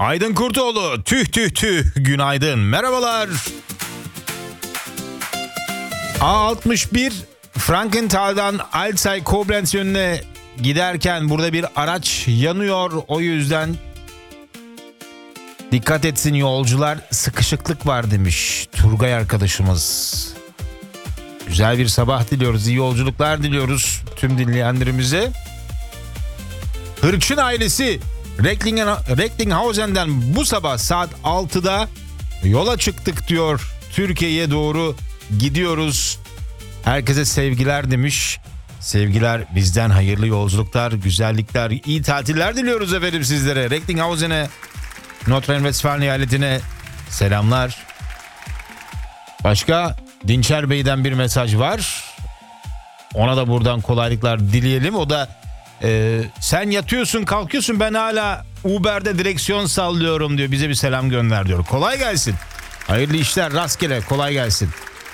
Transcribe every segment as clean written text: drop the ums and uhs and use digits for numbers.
Aydın Kurtoğlu, tüh tüh tüh, günaydın, merhabalar. A61 Frankenthal'dan Alzey Koblenz yönüne giderken burada bir araç yanıyor. O yüzden dikkat etsin yolcular, sıkışıklık var demiş Turgay arkadaşımız. Güzel bir sabah diliyoruz, iyi yolculuklar diliyoruz tüm dinleyenlerimize. Hırçın ailesi Recklinghausen'den bu sabah saat 6'da yola çıktık diyor. Türkiye'ye doğru gidiyoruz. Herkese sevgiler demiş. Sevgiler bizden, hayırlı yolculuklar, güzellikler, iyi tatiller diliyoruz efendim sizlere. Recklinghausen'e, Nordrhein-Westfalen eyaletine selamlar. Başka Dinçer Bey'den bir mesaj var. Ona da buradan kolaylıklar dileyelim. O da sen yatıyorsun kalkıyorsun, ben hala Uber'de direksiyon sallıyorum diyor. Bize bir selam gönder diyor. Kolay gelsin. Hayırlı işler, rastgele, kolay gelsin.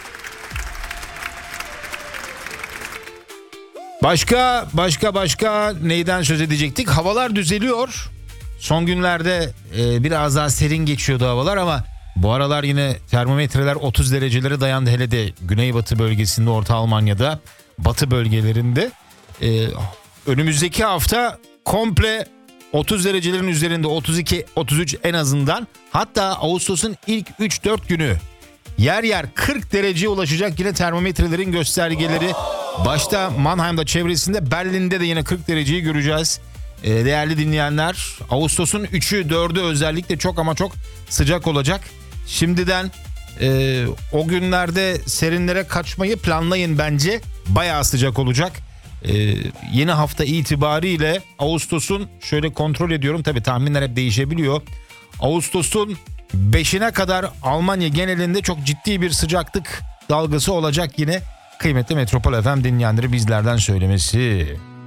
Başka neyden söz edecektik? Havalar düzeliyor. Son günlerde biraz daha serin geçiyordu havalar ama bu aralar yine termometreler 30 derecelere dayandı. Hele de güneybatı bölgesinde, Orta Almanya'da, batı bölgelerinde. Önümüzdeki hafta komple 30 derecelerin üzerinde, 32-33 en azından. Hatta Ağustos'un ilk 3-4 günü yer yer 40 dereceye ulaşacak yine termometrelerin göstergeleri. Başta Mannheim'da çevresinde, Berlin'de de yine 40 dereceyi göreceğiz. Değerli dinleyenler, Ağustos'un 3'ü 4'ü özellikle çok ama çok sıcak olacak. Şimdiden o günlerde serinlere kaçmayı planlayın bence. Bayağı sıcak olacak. Yeni hafta itibariyle Ağustos'un, şöyle kontrol ediyorum, tabii tahminler hep değişebiliyor. Ağustos'un 5'ine kadar Almanya genelinde çok ciddi bir sıcaklık dalgası olacak yine. Kıymetli Metropol FM dinleyenleri bizlerden söylemesi.